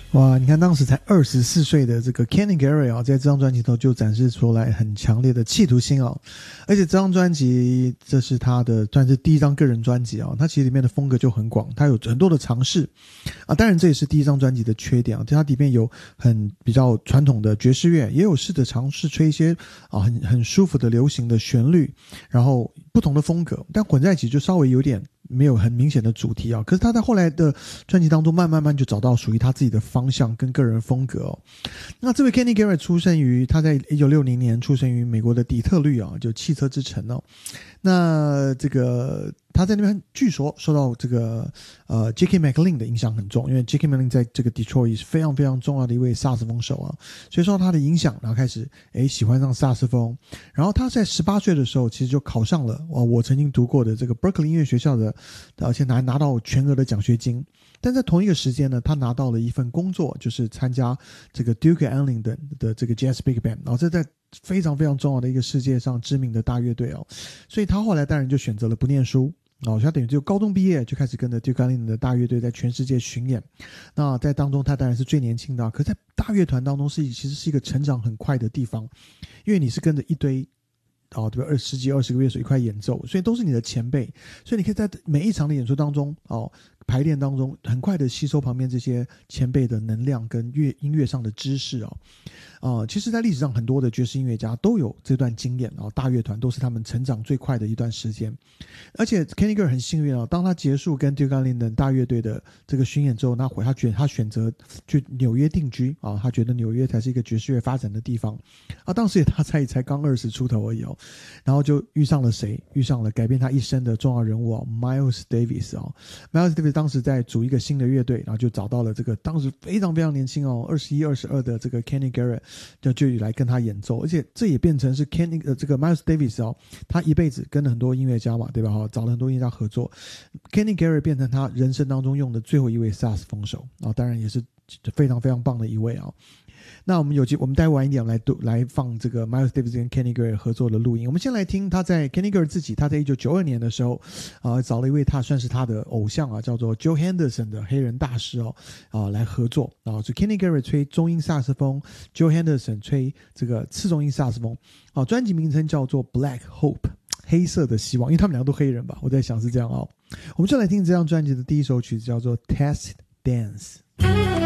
哇，你看当时才24岁的这个 Kenny Garrett 啊，在这张专辑头就展示出来很强烈的企图心啊，而且这张专辑这是他的算是第一张个人专辑啊，他其实里面的风格就很广，他有很多的尝试啊，当然这也是第一张专辑的缺点啊，它里面有比较传统的爵士乐，也有试着尝试吹一些啊很舒服的流行的旋律，然后不同的风格，但混在一起就稍微有点没有很明显的主题啊，可是他在后来的专辑当中慢慢就找到属于他自己的方向跟个人风格哦。那这位 Kenny Garrett 他在1960年出生于美国的底特律啊，就汽车之城哦。那这个他在那边据说受到这个J.K. McLean 的影响很重，因为 J.K. McLean 在这个 Detroit 是非常非常重要的一位萨克斯风手啊，所以受到他的影响，然后开始喜欢上萨克斯风。然后他在18岁的时候，其实就考上了我曾经读过的这个 Berkeley 音乐学校的，而且拿到全额的奖学金。但在同一个时间呢，他拿到了一份工作，就是参加这个 Duke Ellington 的这个 Jazz Big Band， 然后这在非常非常重要的一个世界上知名的大乐队哦，所以他后来当然就选择了不念书。他等于就高中毕业就开始跟着 Duke Ellington 的大乐队在全世界巡演。那在当中他当然是最年轻的，可是在大乐团当中其实是一个成长很快的地方，因为你是跟着一堆对吧，10几20个乐手一块演奏，所以都是你的前辈，所以你可以在每一场的演出当中排练当中很快的吸收旁边这些前辈的能量跟音乐上的知识其实在历史上很多的爵士音乐家都有这段经验大乐团都是他们成长最快的一段时间。而且 Kenny Garrett 很幸运当他结束跟 Duke Ellington 大乐队的这个巡演之后，他选择去纽约定居他觉得纽约才是一个爵士乐发展的地方当时他才刚20出头而已然后就遇上了谁？遇上了改变他一生的重要人物Miles Davis Miles Davis 当时在组一个新的乐队，然后就找到了这个当时非常非常年轻21、22的这个 Kenny Garrett， 就来跟他演奏，而且这也变成是 这个 Miles Davis 他一辈子跟了很多音乐家嘛，对吧？找了很多音乐家合作 ，Kenny Garrett 变成他人生当中用的最后一位萨克斯风手当然也是非常非常棒的一位那我们待晚一点来放这个 Miles Davis 跟 Kenny Garrett 合作的录音。我们先来听他在 Kenny Garrett 他在1992年的时候找了一位算是他的偶像叫做 Joe Henderson 的黑人大师来合作就 Kenny Garrett 吹中音萨克斯风， Joe Henderson 吹这个次中音萨克斯风专辑名称叫做 Black Hope， 黑色的希望，因为他们两个都黑人吧，我在想是这样我们就来听这张专辑的第一首曲子叫做 Test Dance。